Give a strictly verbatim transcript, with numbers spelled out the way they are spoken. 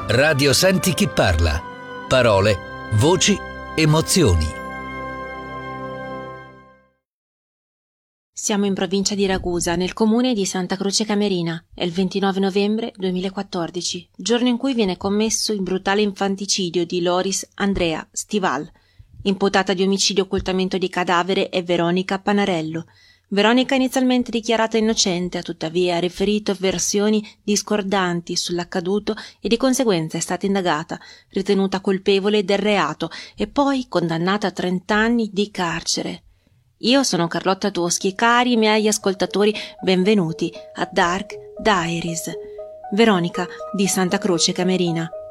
Radio Senti chi parla. Parole, voci, emozioni. Siamo in provincia di Ragusa, nel comune di Santa Croce Camerina. È il ventinove novembre duemilaquattordici, giorno in cui viene commesso il brutale infanticidio di Loris Andrea Stival. Imputata di omicidio occultamento di cadavere è Veronica Panarello. Veronica, inizialmente dichiarata innocente, ha tuttavia riferito versioni discordanti sull'accaduto e di conseguenza è stata indagata, ritenuta colpevole del reato e poi condannata a trenta anni di carcere. Io sono Carlotta Toschi e cari miei ascoltatori, benvenuti a Dark Diaries. Veronica di Santa Croce Camerina.